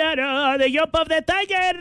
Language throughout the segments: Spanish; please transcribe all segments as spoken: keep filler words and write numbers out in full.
The Jump of the Tiger,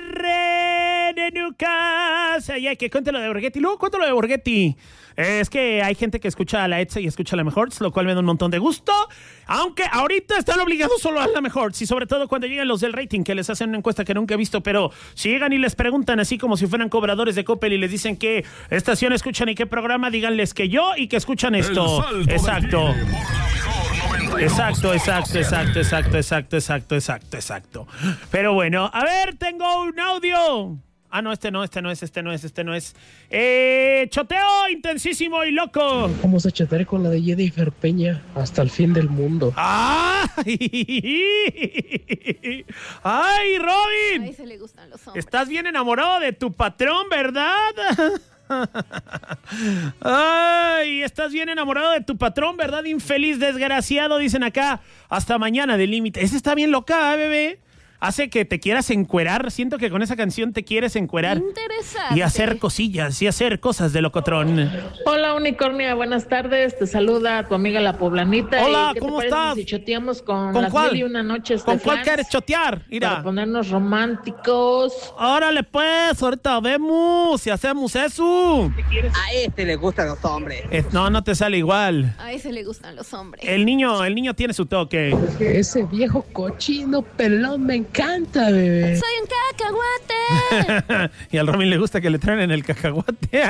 Nenucas. Ay, ay, que cuente lo de Borghetti. Luego cuento lo de Borghetti. Es que hay gente que escucha a la Etsa y escucha a la Mejor, lo cual me da un montón de gusto. Aunque ahorita están obligados solo a la Mejor, y sobre todo cuando llegan los del rating, que les hacen una encuesta que nunca he visto, pero si llegan y les preguntan así como si fueran cobradores de Coppel y les dicen qué estación escuchan y qué programa, díganles que yo y que escuchan esto. Exacto. Exacto, exacto, exacto, exacto, exacto, exacto, exacto, exacto. Pero bueno, a ver, tengo un audio. Ah, no, este no, este no es, este no es, este no es. Eh, choteo intensísimo y loco. Vamos a chotear con la de Jennifer Peña hasta el fin del mundo. ¡Ay! ¡Ay, Robin! Ay, se le gustan los hombres. Estás bien enamorado de tu patrón, ¿verdad? Ay, estás bien enamorado de tu patrón, ¿verdad? Infeliz, desgraciado, dicen acá. Hasta mañana de límite. Esa está bien loca, ¿eh, bebé? Hace que te quieras encuerar. Siento que con esa canción te quieres encuerar. Interesante. Y hacer cosillas y hacer cosas de locotrón. Hola, Unicornia, buenas tardes. Te saluda tu amiga la poblanita. Hola, ¿Qué ¿cómo te parece estás? Si choteamos con, ¿Con las cuál? mil y una noches ¿Con de cuál Flans quieres chotear? Mira. para ponernos románticos? Órale, pues, ahorita vemos si hacemos eso. A este le gustan los hombres. Eh, no, no te sale igual. A ese le gustan los hombres. El niño, el niño tiene su toque. Ese viejo cochino pelón me encanta, bebé. Soy un cacahuate. Y al Robin le gusta que le traen en el cacahuate.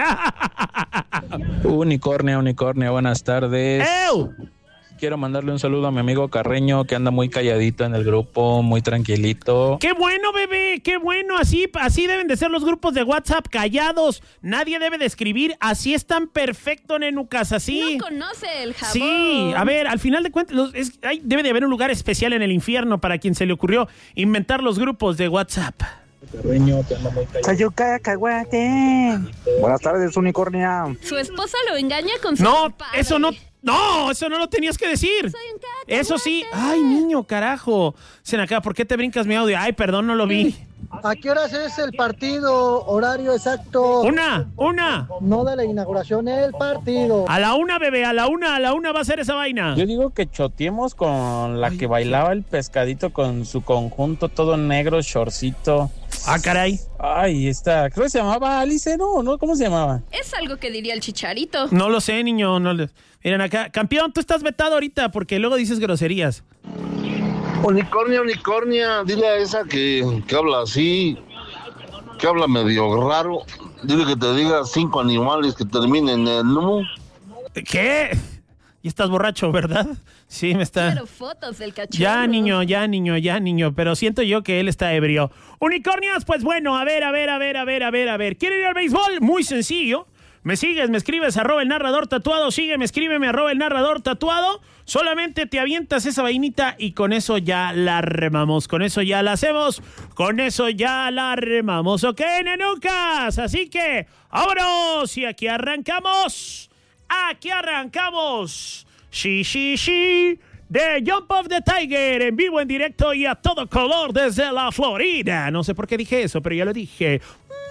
Unicornia, unicornia, buenas tardes. ¡Ew! Quiero mandarle un saludo a mi amigo Carreño, que anda muy calladito en el grupo, muy tranquilito. ¡Qué bueno, bebé! ¡Qué bueno! Así, así deben de ser los grupos de WhatsApp, callados. Nadie debe de escribir. Así están perfecto, nenucas, así. No conoce el jabón. Sí, a ver, al final de cuentas, los, es, hay, debe de haber un lugar especial en el infierno para quien se le ocurrió inventar los grupos de WhatsApp. Carreño, que anda muy calladito. Soy un cacahuate. Buenas tardes, Unicornia. Su esposa lo engaña con su No, compadre. eso no... No, eso no lo tenías que decir. Soy un cacahuate. Eso sí. Ay, niño, carajo. Dicen acá, ¿por qué te brincas mi audio? Ay, perdón, no lo vi. ¿A qué horas es el partido? Horario exacto. Una, una. No de la inauguración, el partido. A la una, bebé, a la una, a la una va a ser esa vaina. Yo digo que choteemos con la Ay, que bailaba el pescadito con su conjunto todo negro, shortcito. Ah, caray. Ay, esta, creo que se llamaba Alice, ¿no? ¿No? ¿Cómo se llamaba? Es algo que diría el Chicharito. No lo sé, niño. No le... Miren acá. Campeón, tú estás vetado ahorita porque luego dices groserías. Unicornia, unicornia, dile a esa que, que habla así, que habla medio raro. Dile que te diga cinco animales que terminen en el nu. ¿Qué? Y estás borracho, ¿verdad? Sí, me está... Quiero fotos del cachorro. Ya, niño, ya, niño, ya, niño. Pero siento yo que él está ebrio. Unicornias, pues bueno, a ver, a ver, a ver, a ver, a ver, a ver. ¿Quieren ir al béisbol? Muy sencillo. Me sigues, me escribes, arroba el narrador tatuado. Sígueme, escríbeme, arroba el narrador tatuado. Solamente te avientas esa vainita y con eso ya la remamos. Con eso ya la hacemos. Con eso ya la remamos. ¿Ok, nenucas? Así que, vámonos. Y aquí arrancamos. Aquí arrancamos. Sí, sí, sí. The Jump of the Tiger, en vivo, en directo y a todo color desde la Florida. No sé por qué dije eso, pero ya lo dije.